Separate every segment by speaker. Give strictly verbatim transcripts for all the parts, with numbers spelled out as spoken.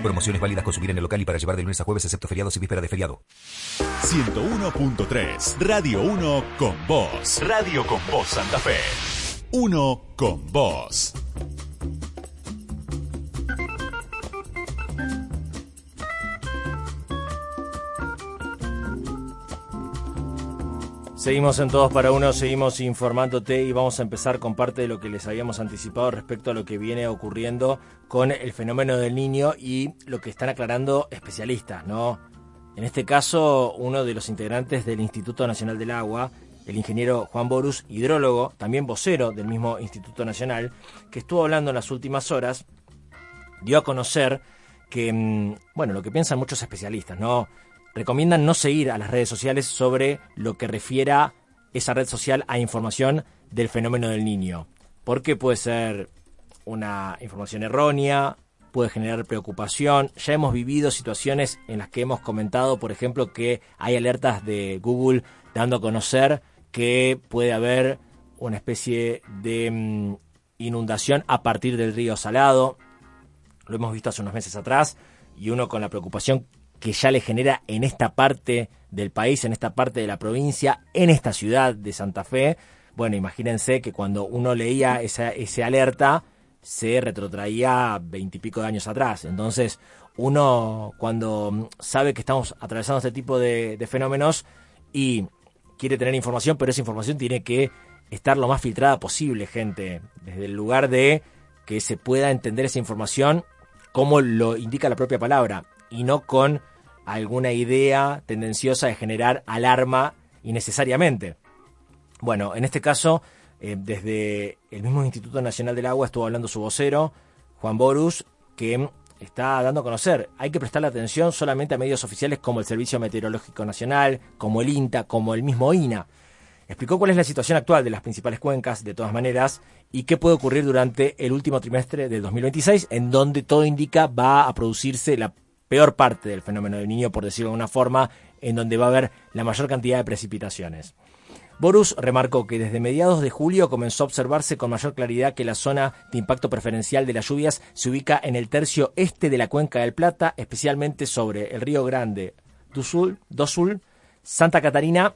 Speaker 1: Promociones válidas consumir en el local y para llevar de lunes a jueves excepto feriados y víspera de feriado.
Speaker 2: ciento uno punto tres Radio uno con vos. Radio con vos Santa Fe. Uno con vos.
Speaker 3: Seguimos en Todos para Uno, seguimos informándote y vamos a empezar con parte de lo que les habíamos anticipado respecto a lo que viene ocurriendo con el fenómeno del Niño y lo que están aclarando especialistas, ¿no? En este caso, uno de los integrantes del Instituto Nacional del Agua, el ingeniero Juan Borús, hidrólogo, también vocero del mismo Instituto Nacional, que estuvo hablando en las últimas horas, dio a conocer que, bueno, lo que piensan muchos especialistas, ¿no? Recomiendan no seguir a las redes sociales sobre lo que refiera esa red social a información del fenómeno del Niño, porque puede ser una información errónea, puede generar preocupación. Ya hemos vivido situaciones en las que hemos comentado, por ejemplo, que hay alertas de Google dando a conocer que puede haber una especie de mm, inundación a partir del río Salado. Lo hemos visto hace unos meses atrás y uno con la preocupación que ya le genera en esta parte del país, en esta parte de la provincia, en esta ciudad de Santa Fe. Bueno, imagínense que cuando uno leía esa ese alerta, se retrotraía veintipico de años atrás. Entonces, uno cuando sabe que estamos atravesando este tipo de, de fenómenos y quiere tener información, pero esa información tiene que estar lo más filtrada posible, gente, desde el lugar de que se pueda entender esa información como lo indica la propia palabra, y no con alguna idea tendenciosa de generar alarma innecesariamente. Bueno, en este caso, eh, desde el mismo Instituto Nacional del Agua estuvo hablando su vocero, Juan Borús, que está dando a conocer, hay que prestarle atención solamente a medios oficiales como el Servicio Meteorológico Nacional, como el INTA, como el mismo INA. Explicó cuál es la situación actual de las principales cuencas, de todas maneras, y qué puede ocurrir durante el último trimestre de dos mil veintiséis, en donde todo indica va a producirse la peor parte del fenómeno del Niño, por decirlo de una forma, en donde va a haber la mayor cantidad de precipitaciones. Borús remarcó que desde mediados de julio comenzó a observarse con mayor claridad que la zona de impacto preferencial de las lluvias se ubica en el tercio este de la Cuenca del Plata, especialmente sobre el Río Grande do Sul, do Sul, Santa Catarina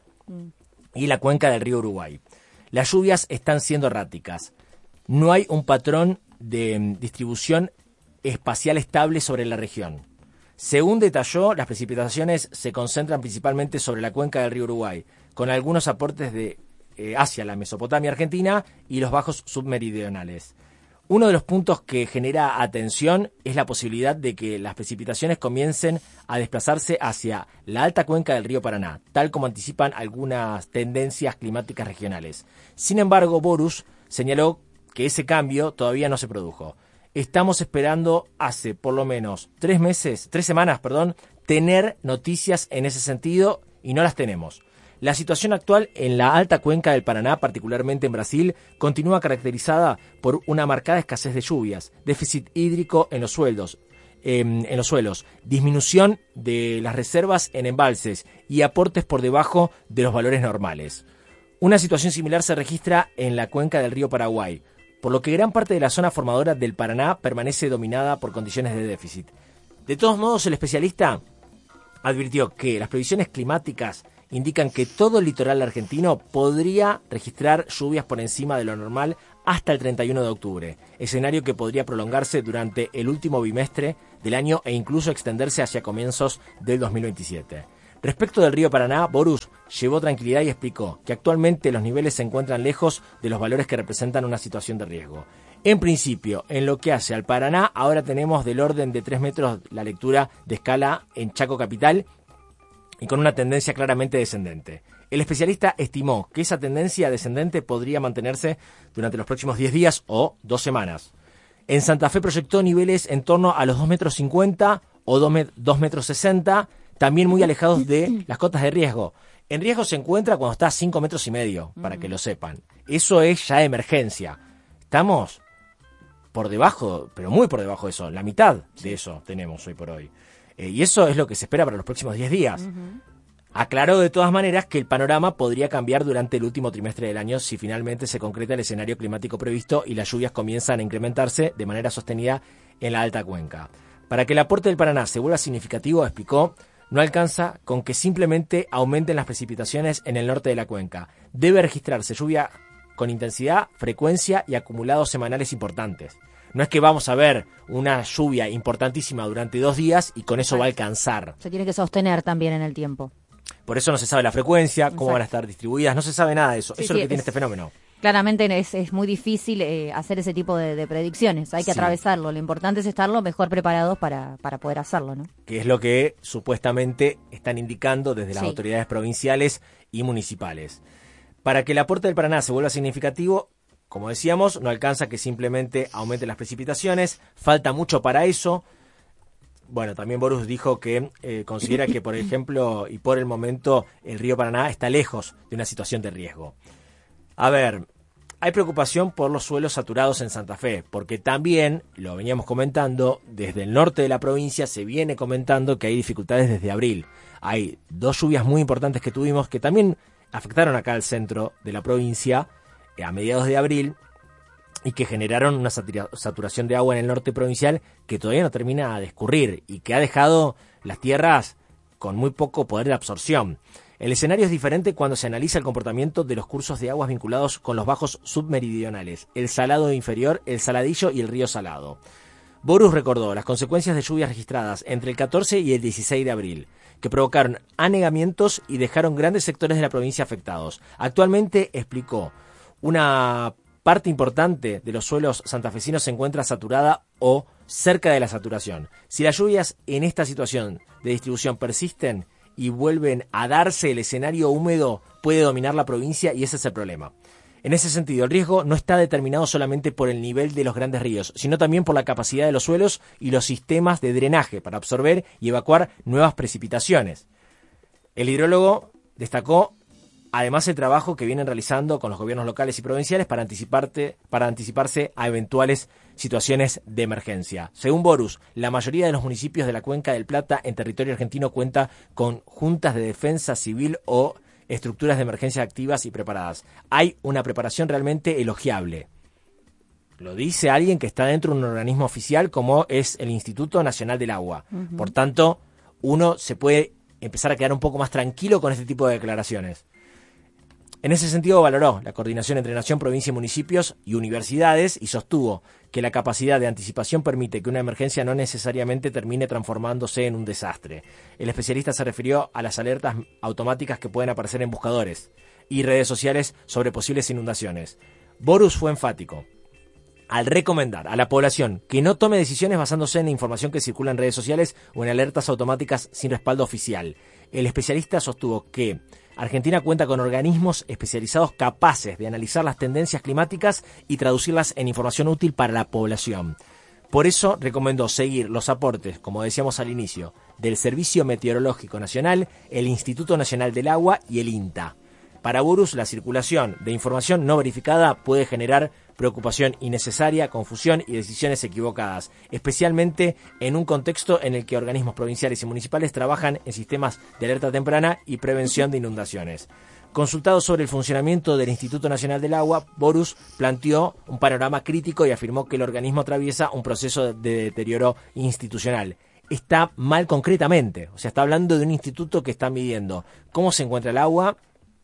Speaker 3: y la cuenca del río Uruguay. Las lluvias están siendo erráticas. No hay un patrón de distribución espacial estable sobre la región. Según detalló, las precipitaciones se concentran principalmente sobre la cuenca del río Uruguay, con algunos aportes de eh, hacia la Mesopotamia argentina y los bajos submeridionales. Uno de los puntos que genera atención es la posibilidad de que las precipitaciones comiencen a desplazarse hacia la alta cuenca del río Paraná, tal como anticipan algunas tendencias climáticas regionales. Sin embargo, Borús señaló que ese cambio todavía no se produjo. Estamos esperando hace por lo menos tres meses, tres semanas, perdón, tener noticias en ese sentido y no las tenemos. La situación actual en la alta cuenca del Paraná, particularmente en Brasil, continúa caracterizada por una marcada escasez de lluvias, déficit hídrico en los suelos, eh, en los suelos, disminución de las reservas en embalses y aportes por debajo de los valores normales. Una situación similar se registra en la cuenca del río Paraguay, por lo que gran parte de la zona formadora del Paraná permanece dominada por condiciones de déficit. De todos modos, el especialista advirtió que las previsiones climáticas indican que todo el litoral argentino podría registrar lluvias por encima de lo normal hasta el treinta y uno de octubre, escenario que podría prolongarse durante el último bimestre del año e incluso extenderse hacia comienzos del dos mil veintisiete. Respecto del río Paraná, Borús llevó tranquilidad y explicó que actualmente los niveles se encuentran lejos de los valores que representan una situación de riesgo. En principio, en lo que hace al Paraná, ahora tenemos del orden de tres metros la lectura de escala en Chaco Capital y con una tendencia claramente descendente. El especialista estimó que esa tendencia descendente podría mantenerse durante los próximos diez días o dos semanas. En Santa Fe proyectó niveles en torno a los dos metros cincuenta o dos metros sesenta, también muy alejados de las cotas de riesgo. En riesgo se encuentra cuando está a cinco metros y medio, para que lo sepan. Eso es ya emergencia. Estamos por debajo, pero muy por debajo de eso. La mitad de eso tenemos hoy por hoy. Eh, y eso es lo que se espera para los próximos diez días. Uh-huh. Aclaró de todas maneras que el panorama podría cambiar durante el último trimestre del año si finalmente se concreta el escenario climático previsto y las lluvias comienzan a incrementarse de manera sostenida en la alta cuenca. Para que el aporte del Paraná se vuelva significativo, explicó, no alcanza con que simplemente aumenten las precipitaciones en el norte de la cuenca. Debe registrarse lluvia con intensidad, frecuencia y acumulados semanales importantes. No es que vamos a ver una lluvia importantísima durante dos días y con eso va a alcanzar.
Speaker 4: Se tiene que sostener también en el tiempo.
Speaker 3: Por eso no se sabe la frecuencia, cómo
Speaker 4: Exacto.
Speaker 3: van a estar distribuidas, no se sabe nada de eso.
Speaker 4: Sí,
Speaker 3: eso es
Speaker 4: sí,
Speaker 3: lo que tiene
Speaker 4: es,
Speaker 3: este fenómeno.
Speaker 4: Claramente es, es muy difícil eh, hacer ese tipo de, de predicciones. Hay que
Speaker 3: Sí.
Speaker 4: atravesarlo. Lo importante es estar lo mejor preparados para, para poder hacerlo, ¿no?
Speaker 3: Que es lo que supuestamente están indicando desde las
Speaker 4: Sí.
Speaker 3: autoridades provinciales y municipales. Para que el aporte del Paraná se vuelva significativo, como decíamos, no alcanza que simplemente aumenten las precipitaciones, falta mucho para eso. Bueno, también Borus dijo que eh, considera que, por ejemplo, y por el momento, el río Paraná está lejos de una situación de riesgo. A ver, hay preocupación por los suelos saturados en Santa Fe, porque también, lo veníamos comentando, desde el norte de la provincia se viene comentando que hay dificultades desde abril. Hay dos lluvias muy importantes que tuvimos que también afectaron acá al centro de la provincia eh, a mediados de abril y que generaron una satura- saturación de agua en el norte provincial que todavía no termina de escurrir y que ha dejado las tierras con muy poco poder de absorción. El escenario es diferente cuando se analiza el comportamiento de los cursos de aguas vinculados con los bajos submeridionales, el Salado inferior, el Saladillo y el río Salado. Borus recordó las consecuencias de lluvias registradas entre el catorce y el dieciséis de abril, que provocaron anegamientos y dejaron grandes sectores de la provincia afectados. Actualmente, explicó, una parte importante de los suelos santafesinos se encuentra saturada o cerca de la saturación. Si las lluvias en esta situación de distribución persisten y vuelven a darse, el escenario húmedo puede dominar la provincia y ese es el problema. En ese sentido, el riesgo no está determinado solamente por el nivel de los grandes ríos, sino también por la capacidad de los suelos y los sistemas de drenaje para absorber y evacuar nuevas precipitaciones. El hidrólogo destacó además el trabajo que vienen realizando con los gobiernos locales y provinciales para, anticiparte, para anticiparse a eventuales situaciones de emergencia. Según Borus, la mayoría de los municipios de la Cuenca del Plata en territorio argentino cuenta con juntas de defensa civil o estructuras de emergencia activas y preparadas. Hay una preparación realmente elogiable. Lo dice alguien que está dentro de un organismo oficial como es el Instituto Nacional del Agua. Uh-huh. Por tanto, uno se puede empezar a quedar un poco más tranquilo con este tipo de declaraciones. En ese sentido valoró la coordinación entre nación, provincia y municipios y universidades y sostuvo que la capacidad de anticipación permite que una emergencia no necesariamente termine transformándose en un desastre. El especialista se refirió a las alertas automáticas que pueden aparecer en buscadores y redes sociales sobre posibles inundaciones. Borus fue enfático al recomendar a la población que no tome decisiones basándose en la información que circula en redes sociales o en alertas automáticas sin respaldo oficial. El especialista sostuvo que Argentina cuenta con organismos especializados capaces de analizar las tendencias climáticas y traducirlas en información útil para la población. Por eso recomendó seguir los aportes, como decíamos al inicio, del Servicio Meteorológico Nacional, el Instituto Nacional del Agua y el INTA. Para Borus, la circulación de información no verificada puede generar preocupación innecesaria, confusión y decisiones equivocadas, especialmente en un contexto en el que organismos provinciales y municipales trabajan en sistemas de alerta temprana y prevención de inundaciones. Consultado sobre el funcionamiento del Instituto Nacional del Agua, Borus planteó un panorama crítico y afirmó que el organismo atraviesa un proceso de deterioro institucional. Está mal concretamente, o sea, está hablando de un instituto que está midiendo cómo se encuentra el agua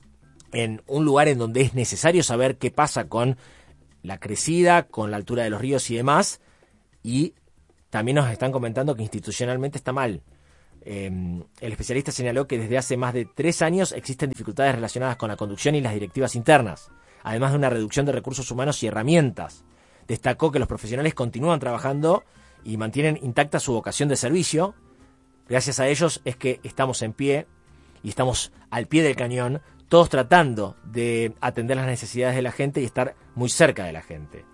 Speaker 3: en un lugar en donde es necesario saber qué pasa con la crecida, con la altura de los ríos y demás, y también nos están comentando que institucionalmente está mal. Eh, el especialista señaló que desde hace más de tres años existen dificultades relacionadas con la conducción y las directivas internas, además de una reducción de recursos humanos y herramientas. Destacó que los profesionales continúan trabajando y mantienen intacta su vocación de servicio. Gracias a ellos es que estamos en pie y estamos al pie del cañón, todos tratando de atender las necesidades de la gente y estar muy cerca de la gente.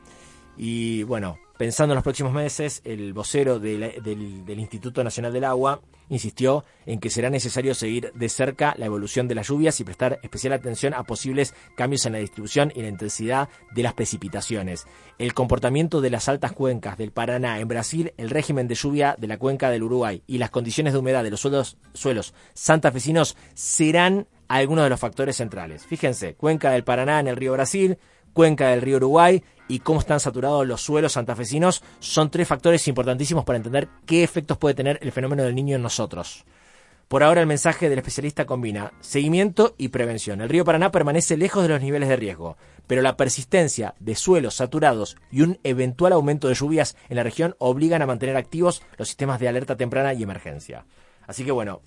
Speaker 3: Y bueno, pensando en los próximos meses, el vocero de la, del, del Instituto Nacional del Agua insistió en que será necesario seguir de cerca la evolución de las lluvias y prestar especial atención a posibles cambios en la distribución y la intensidad de las precipitaciones. El comportamiento de las altas cuencas del Paraná en Brasil, el régimen de lluvia de la cuenca del Uruguay y las condiciones de humedad de los suelos, suelos santafesinos serán algunos de los factores centrales. Fíjense, cuenca del Paraná en el río Brasil, cuenca del río Uruguay y cómo están saturados los suelos santafesinos son tres factores importantísimos para entender qué efectos puede tener el fenómeno del Niño en nosotros. Por ahora el mensaje del especialista combina seguimiento y prevención. El río Paraná permanece lejos de los niveles de riesgo, pero la persistencia de suelos saturados y un eventual aumento de lluvias en la región obligan a mantener activos los sistemas de alerta temprana y emergencia. Así que bueno,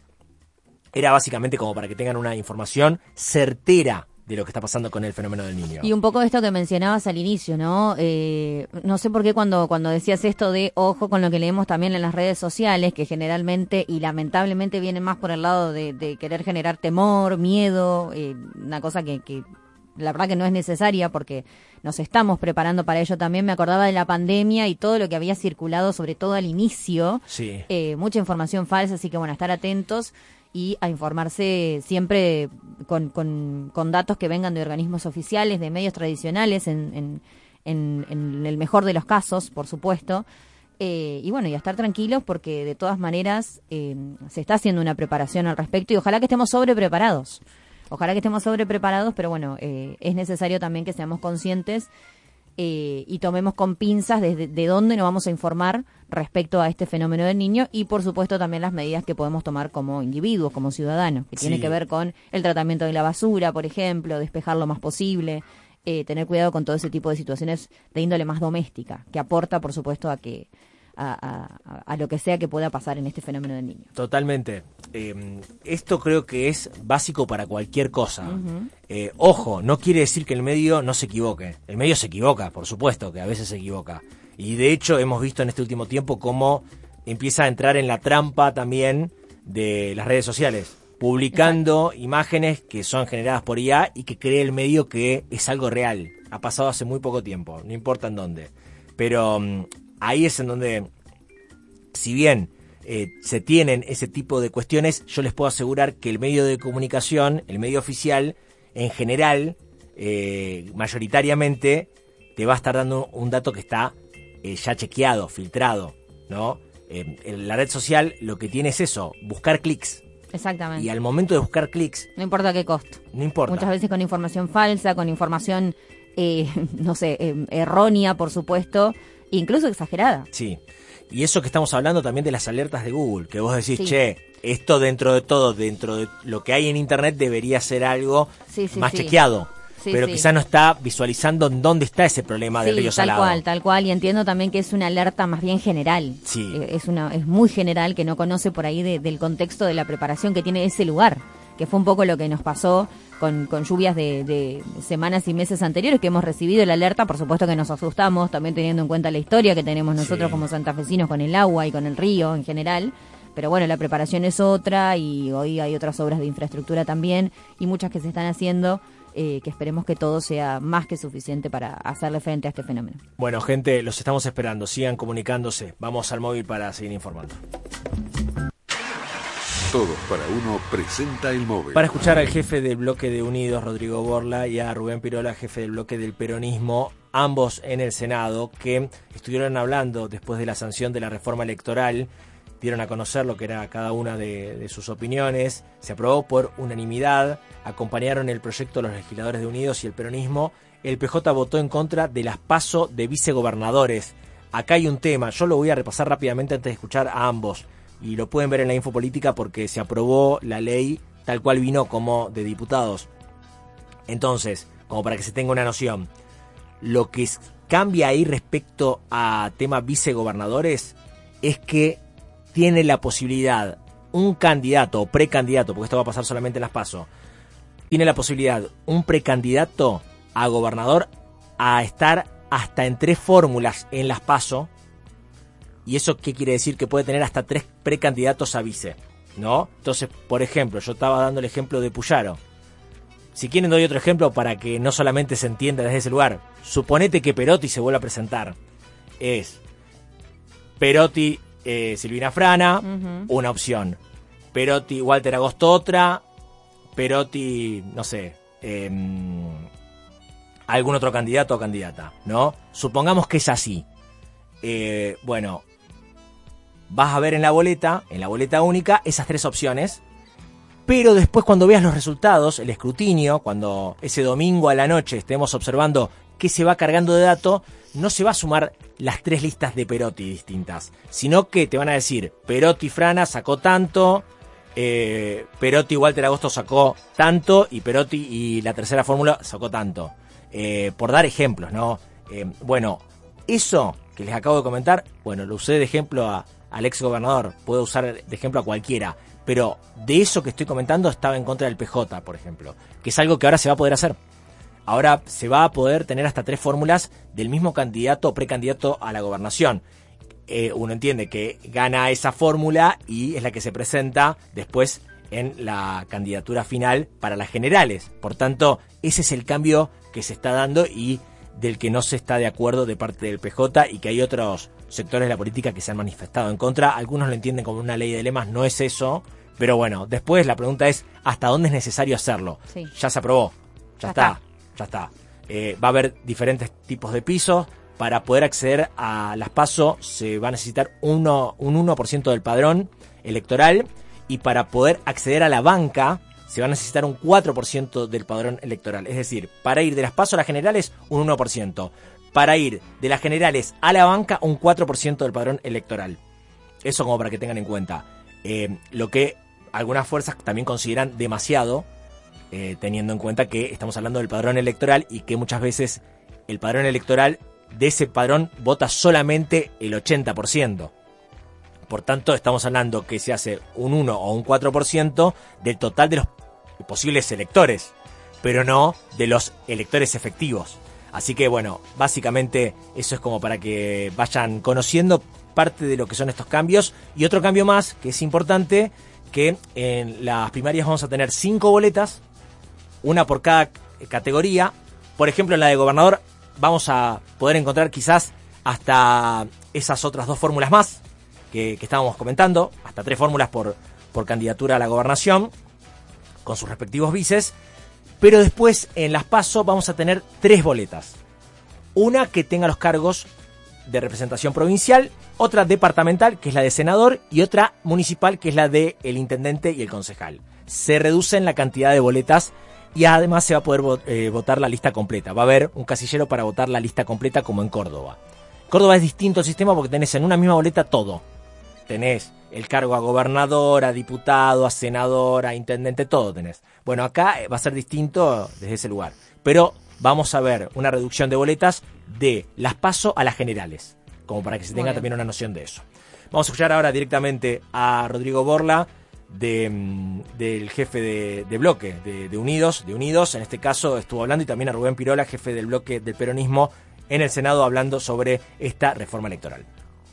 Speaker 3: era básicamente como para que tengan una información certera de lo que está pasando con el fenómeno del Niño.
Speaker 4: Y un poco esto que mencionabas al inicio, ¿no? Eh, no sé por qué cuando, cuando decías esto de ojo con lo que leemos también en las redes sociales, que generalmente y lamentablemente vienen más por el lado de, de querer generar temor, miedo, eh, una cosa que, que la verdad que no es necesaria porque nos estamos preparando para ello también. Me acordaba de la pandemia y todo lo que había circulado, sobre todo al inicio.
Speaker 3: Sí.
Speaker 4: Eh, mucha información falsa, así que bueno, estar atentos y a informarse siempre con, con, con datos que vengan de organismos oficiales, de medios tradicionales, en, en, en, en el mejor de los casos, por supuesto. Eh, y bueno, y a estar tranquilos porque de todas maneras eh, se está haciendo una preparación al respecto y ojalá que estemos sobrepreparados. Ojalá que estemos sobrepreparados, pero bueno, eh, es necesario también que seamos conscientes eh, y tomemos con pinzas desde de dónde nos vamos a informar respecto a este fenómeno del Niño y por supuesto también las medidas que podemos tomar como individuos, como ciudadanos, que sí. Tiene que ver con el tratamiento de la basura, por ejemplo, despejar lo más posible, eh, tener cuidado con todo ese tipo de situaciones de índole más doméstica, que aporta por supuesto a que A, a, a lo que sea que pueda pasar en este fenómeno del Niño.
Speaker 3: Totalmente. Eh, esto creo que es básico para cualquier cosa.
Speaker 4: Uh-huh.
Speaker 3: Eh, ojo, no quiere decir que el medio no se equivoque. El medio se equivoca, por supuesto, que a veces se equivoca. Y de hecho hemos visto en este último tiempo cómo empieza a entrar en la trampa también de las redes sociales, publicando Exacto. imágenes que son generadas por I A y que cree el medio que es algo real. Ha pasado hace muy poco tiempo, no importa en dónde. Pero um, ahí es en donde, si bien eh, se tienen ese tipo de cuestiones, yo les puedo asegurar que el medio de comunicación, el medio oficial, en general, eh, mayoritariamente, te va a estar dando un dato que está eh, ya chequeado, filtrado, ¿no? Eh, en la red social lo que tiene es eso, buscar clics.
Speaker 4: Exactamente.
Speaker 3: Y al momento de buscar clics...
Speaker 4: No importa qué costo.
Speaker 3: No importa.
Speaker 4: Muchas veces con información falsa, con información, eh, no sé, eh, errónea, por supuesto, incluso exagerada.
Speaker 3: Sí. Y eso que estamos hablando también de las alertas de Google, que vos decís,
Speaker 4: sí.
Speaker 3: che, esto dentro de todo, dentro de lo que hay en Internet debería ser algo
Speaker 4: sí, sí,
Speaker 3: más
Speaker 4: sí.
Speaker 3: chequeado. Sí, pero
Speaker 4: sí.
Speaker 3: quizás no está visualizando en dónde está ese problema del
Speaker 4: sí,
Speaker 3: río Salado.
Speaker 4: Tal cual, tal cual. Y entiendo también que es una alerta más bien general.
Speaker 3: Sí.
Speaker 4: Eh, es una es muy general, que no conoce por ahí de, del contexto de la preparación que tiene ese lugar. Que fue un poco lo que nos pasó con, con lluvias de, de semanas y meses anteriores, que hemos recibido la alerta. Por supuesto que nos asustamos, también teniendo en cuenta la historia que tenemos nosotros
Speaker 3: sí.
Speaker 4: como santafesinos con el agua y con el río en general. Pero bueno, la preparación es otra y hoy hay otras obras de infraestructura también y muchas que se están haciendo. Eh, que esperemos que todo sea más que suficiente para hacerle frente a este fenómeno.
Speaker 3: Bueno, gente, los estamos esperando. Sigan comunicándose. Vamos al móvil para seguir informando.
Speaker 5: Todos para uno presenta el móvil.
Speaker 3: Para escuchar al jefe del bloque de Unidos, Rodrigo Borla, y a Rubén Pirola, jefe del bloque del peronismo, ambos en el Senado, que estuvieron hablando después de la sanción de la reforma electoral. Dieron a conocer lo que era cada una de, de sus opiniones. Se aprobó por unanimidad. Acompañaron el proyecto los legisladores de Unidos y el peronismo. El P J votó en contra de las PASO de vicegobernadores. Acá hay un tema. Yo lo voy a repasar rápidamente antes de escuchar a ambos. Y lo pueden ver en la infopolítica porque se aprobó la ley tal cual vino como de diputados. Entonces, como para que se tenga una noción, lo que cambia ahí respecto a tema vicegobernadores es que tiene la posibilidad, un candidato o precandidato, porque esto va a pasar solamente en las PASO, tiene la posibilidad, un precandidato a gobernador, a estar hasta en tres fórmulas en las PASO. ¿Y eso qué quiere decir? Que puede tener hasta tres precandidatos a vice, ¿no? Entonces, por ejemplo, yo estaba dando el ejemplo de Puyaro. Si quieren doy otro ejemplo para que no solamente se entienda desde ese lugar. Suponete que Perotti se vuelve a presentar. Es Perotti... Eh, Silvina Frana, uh-huh. una opción. Perotti, Walter Agosto, otra. Perotti, no sé, eh, algún otro candidato o candidata, ¿no? Supongamos que es así. Eh, bueno, vas a ver en la boleta, en la boleta única, esas tres opciones. Pero después cuando veas los resultados, el escrutinio, cuando ese domingo a la noche estemos observando que se va cargando de datos, no se va a sumar las tres listas de Perotti distintas, sino que te van a decir, Perotti Frana sacó tanto, eh, Perotti Walter Agosto sacó tanto, y Perotti y la tercera fórmula sacó tanto. Eh, por dar ejemplos, ¿no? Eh, bueno, eso que les acabo de comentar, bueno, lo usé de ejemplo a, al ex gobernador, puedo usar de ejemplo a cualquiera, pero de eso que estoy comentando estaba en contra del P J, por ejemplo, que es algo que ahora se va a poder hacer. Ahora se va a poder tener hasta tres fórmulas del mismo candidato o precandidato a la gobernación. Eh, uno entiende que gana esa fórmula y es la que se presenta después en la candidatura final para las generales. Por tanto, ese es el cambio que se está dando y del que no se está de acuerdo de parte del P J, y que hay otros sectores de la política que se han manifestado en contra. Algunos lo entienden como una ley de lemas, no es eso. Pero bueno, después la pregunta es ¿hasta dónde es necesario hacerlo? Sí. Ya se aprobó, ya, ya está. está. Ya está. Eh, va a haber diferentes tipos de pisos. Para poder acceder a las PASO se va a necesitar uno, un uno por ciento del padrón electoral. Y para poder acceder a la banca se va a necesitar un cuatro por ciento del padrón electoral. Es decir, para ir de las PASO a las generales, un uno por ciento. Para ir de las generales a la banca, un cuatro por ciento del padrón electoral. Eso como para que tengan en cuenta. Eh, lo que algunas fuerzas también consideran demasiado, Eh, teniendo en cuenta que estamos hablando del padrón electoral y que muchas veces el padrón electoral, de ese padrón vota solamente el ochenta por ciento. Por tanto, estamos hablando que se hace un uno o un cuatro por ciento del total de los posibles electores, pero no de los electores efectivos. Así que bueno, básicamente eso es como para que vayan conociendo parte de lo que son estos cambios. Y otro cambio más que es importante, que en las primarias vamos a tener cinco boletas, una por cada categoría. Por ejemplo, en la de gobernador vamos a poder encontrar quizás hasta esas otras dos fórmulas más que, que estábamos comentando, hasta tres fórmulas por, por candidatura a la gobernación, con sus respectivos vices. Pero después, en las PASO, vamos a tener tres boletas. Una que tenga los cargos de representación provincial, otra departamental, que es la de senador, y otra municipal, que es la de el intendente y el concejal. Se reducen la cantidad de boletas y además se va a poder eh, votar la lista completa. Va a haber un casillero para votar la lista completa, como en Córdoba. Córdoba es distinto el sistema porque tenés en una misma boleta todo. Tenés el cargo a gobernador, a diputado, a senador, a intendente, todo tenés. Bueno, acá va a ser distinto desde ese lugar. Pero vamos a ver una reducción de boletas de las PASO a las generales, como para que se tenga también una noción de eso. Vamos a escuchar ahora directamente a Rodrigo Borla, de, del jefe de, de bloque de, de Unidos, de Unidos, en este caso estuvo hablando, y también a Rubén Pirola, jefe del bloque del peronismo en el Senado, hablando sobre esta reforma electoral.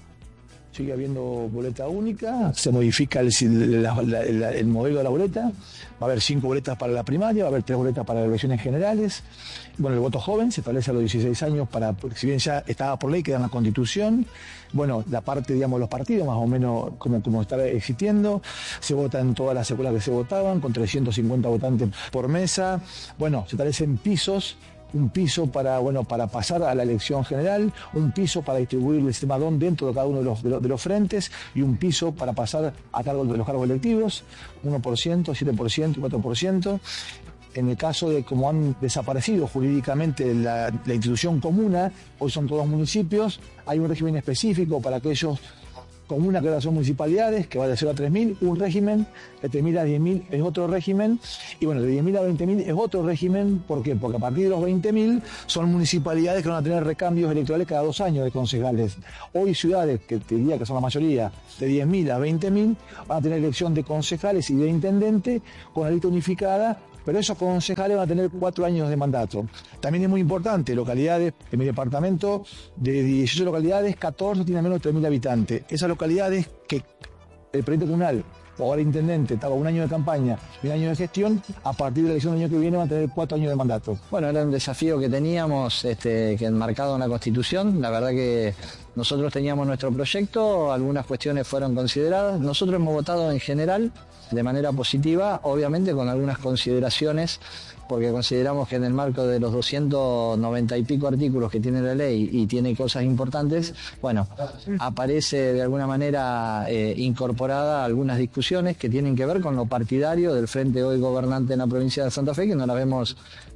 Speaker 6: Sigue habiendo boleta única, se modifica el, la, la, la, el modelo de la boleta, va a haber cinco boletas para la primaria, va a haber tres boletas para las elecciones generales. Bueno, el voto joven se establece a los dieciséis años, para, si bien ya estaba por ley, queda en la Constitución. Bueno, la parte, digamos, los partidos, más o menos como, como está existiendo, se vota en todas las escuelas que se votaban, con trescientos cincuenta votantes por mesa. Bueno, se establecen pisos. Un piso para, bueno, para pasar a la elección general, un piso para distribuir el sistema D O N dentro de cada uno de los, de los, de los frentes, y un piso para pasar a cargo de los cargos electivos, uno por ciento, siete por ciento, cuatro por ciento. En el caso de como han desaparecido jurídicamente la, la institución comuna, hoy son todos municipios, hay un régimen específico para aquellos comunas que ahora son municipalidades, que va de cero a tres mil, un régimen, de tres mil a diez mil es otro régimen, y bueno, de diez mil a veinte mil es otro régimen. ¿Por qué? Porque a partir de los veinte mil son municipalidades que van a tener recambios electorales cada dos años de concejales. Hoy ciudades, que te diría que son la mayoría, de diez mil a veinte mil, van a tener elección de concejales y de intendente con la lista unificada, pero esos concejales van a tener cuatro años de mandato. También es muy importante, localidades, en mi departamento, de dieciocho localidades, catorce tienen menos de tres mil habitantes. Esas localidades que el presidente comunal o ahora el intendente estaba un año de campaña y un año de gestión, a partir de la elección del año que viene van a tener cuatro años de mandato.
Speaker 7: Bueno, era un desafío que teníamos, este, que enmarcado en la Constitución. La verdad que nosotros teníamos nuestro proyecto, algunas cuestiones fueron consideradas. Nosotros hemos votado en general de manera positiva, obviamente con algunas consideraciones, porque consideramos que en el marco de los doscientos noventa y pico artículos que tiene la ley y tiene cosas importantes, bueno, aparece de alguna manera eh, incorporada algunas discusiones que tienen que ver con lo partidario del frente hoy gobernante en la provincia de Santa Fe, que no las vemos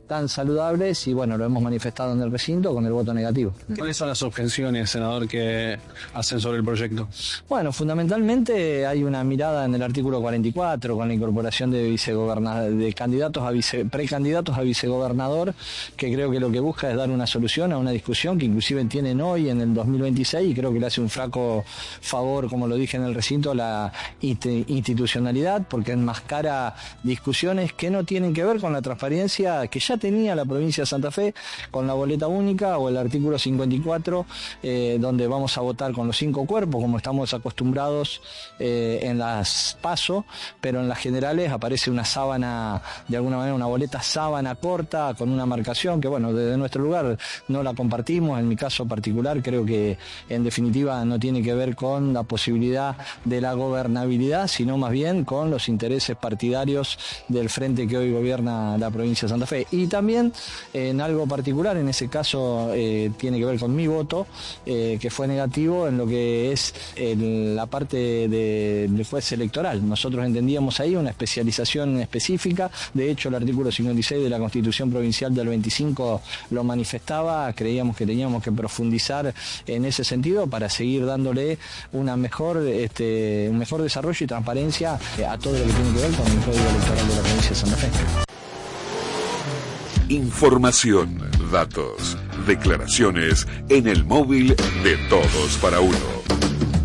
Speaker 7: tan saludables y bueno, lo hemos manifestado en el recinto con el voto negativo.
Speaker 8: ¿Cuáles son las objeciones, senador, que hacen sobre el proyecto?
Speaker 7: Bueno, fundamentalmente hay una mirada en el artículo cuarenta y cuatro con la incorporación de vicegobernador, de candidatos a vice, precandidatos a vicegobernador, que creo que lo que busca es dar una solución a una discusión que inclusive tienen hoy en el dos mil veintiséis y creo que le hace un flaco favor, como lo dije en el recinto, la institucionalidad, porque enmascara discusiones que no tienen que ver con la transparencia que ya tenía la provincia de Santa Fe con la boleta única o el artículo cincuenta y cuatro, eh, donde vamos a votar con los cinco cuerpos, como estamos acostumbrados eh, en las PASO, pero en las generales aparece una sábana, de alguna manera una boleta sábana corta con una marcación que bueno, desde nuestro lugar no la compartimos. En mi caso particular creo que en definitiva no tiene que ver con la posibilidad de la gobernabilidad, sino más bien con los intereses partidarios del frente que hoy gobierna la provincia de Santa Fe. Y también en algo particular, en ese caso eh, tiene que ver con mi voto, eh, que fue negativo en lo que es el, la parte de, del juez electoral. Nosotros entendíamos ahí una especialización específica, de hecho el artículo cincuenta y seis de la Constitución Provincial del veinticinco lo manifestaba, creíamos que teníamos que profundizar en ese sentido para seguir dándole una mejor, este, un mejor desarrollo y transparencia a todo lo que tiene que ver con el Código Electoral de la provincia de Santa Fe.
Speaker 5: Información, datos, declaraciones en el móvil de Todos para Uno.